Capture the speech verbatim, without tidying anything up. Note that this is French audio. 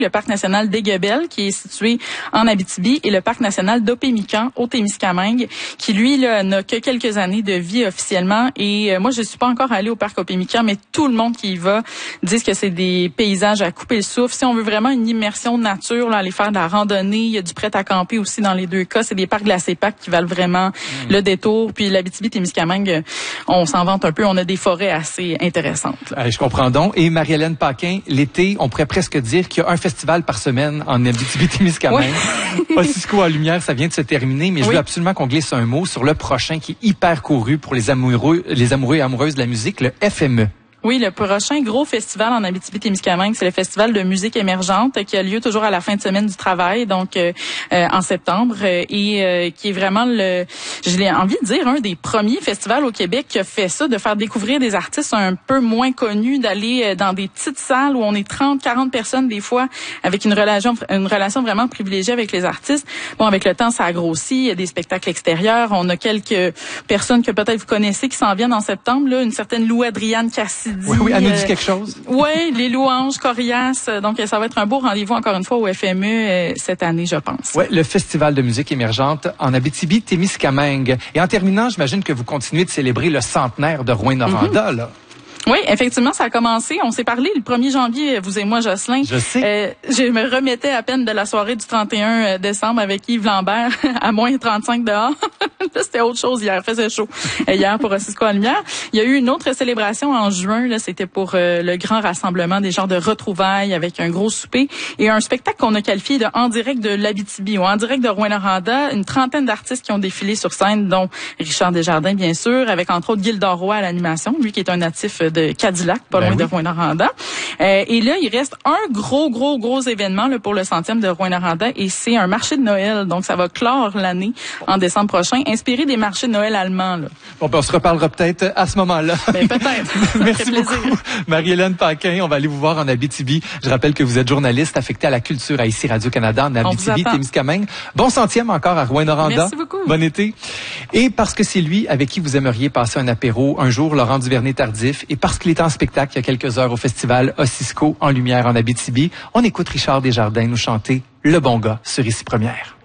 le parc national d'Aiguebelle, qui est situé en Abitibi, et le parc national d'Opémican, au Témiscamingue, qui, lui, là, n'a que quelques années de vie officiellement. Et euh, moi, je suis pas encore allée au parc Opémican, mais tout le monde qui y va dit que c'est des paysages à couper le souffle. Si on veut vraiment une immersion de nature, là, aller faire de la randonnée, il y a du prêt à camper aussi dans les deux cas. C'est des parcs de la CEPAC qui valent vraiment mmh. le détour. Puis l'Abitibi-Témiscamingue, on s'en vante un peu. On a des forêts assez intéressantes. Allez, je comprends donc. Et Marie-Hélène Paquin, l'été, on pourrait presque dire qu'il y a un festival par semaine en Abitibi-Témiscamingue. Oui. Ossisco en lumière, ça vient de se terminer, mais oui. je veux absolument qu'on glisse un mot sur le prochain qui est hyper couru pour les amoureux, les amoureux et amoureuses de la musique, le F M E. Oui, le prochain gros festival en Abitibi-Témiscamingue, c'est le festival de musique émergente qui a lieu toujours à la fin de semaine du travail, donc euh, euh, en septembre, euh, et euh, qui est vraiment le, je l'ai envie de dire, un des premiers festivals au Québec qui a fait ça, de faire découvrir des artistes un peu moins connus, d'aller dans des petites salles où on est trente, quarante personnes des fois, avec une relation, une relation vraiment privilégiée avec les artistes. Bon, avec le temps, ça a grossi, il y a des spectacles extérieurs, on a quelques personnes que peut-être vous connaissez qui s'en viennent en septembre, là, une certaine Lou Adrienne Cassidy. Oui, oui, elle nous dit quelque chose. Euh, oui, les louanges, Corias. Donc, ça va être un beau rendez-vous, encore une fois, au F M E euh, cette année, je pense. Oui, le Festival de musique émergente en Abitibi-Témiscamingue. Et en terminant, j'imagine que vous continuez de célébrer le centenaire de Rouyn-Noranda, mm-hmm. là. Oui, effectivement, ça a commencé. On s'est parlé le premier janvier, vous et moi, Jocelyn. Je sais. Euh, je me remettais à peine de la soirée du trente et un décembre avec Yves Lambert à moins trente-cinq dehors. Là, c'était autre chose hier. Il faisait chaud hier pour Ossisco en lumière. Il y a eu une autre célébration en juin. Là, c'était pour euh, le grand rassemblement des genres de retrouvailles avec un gros souper et un spectacle qu'on a qualifié de En direct de l'Abitibi ou En direct de Rouyn-Noranda. Une trentaine d'artistes qui ont défilé sur scène, dont Richard Desjardins, bien sûr, avec entre autres Gilles Roy à l'animation, lui qui est un natif de Cadillac, pas ben loin oui. de Rouyn-Noranda. Euh, et là, il reste un gros, gros, gros événement là, pour le centième de Rouyn-Noranda et c'est un marché de Noël. Donc, ça va clore l'année en décembre prochain, inspiré des marchés de Noël allemands. Là. Bon, ben, on se reparlera peut-être à ce moment-là. Ben, peut-être. Merci beaucoup, Marie-Hélène Paquin. On va aller vous voir en Abitibi. Je rappelle que vous êtes journaliste affectée à la culture à ici Radio-Canada en Abitibi-Témiscamingue. Bon centième encore à Rouyn-Noranda. Merci beaucoup. Bon été. Et parce que c'est lui avec qui vous aimeriez passer un apéro un jour, Laurent Duvernay-Tardif, et parce qu'il est en spectacle il y a quelques heures au festival Ossisco en lumière en Abitibi, on écoute Richard Desjardins nous chanter Le bon gars sur Ici Première.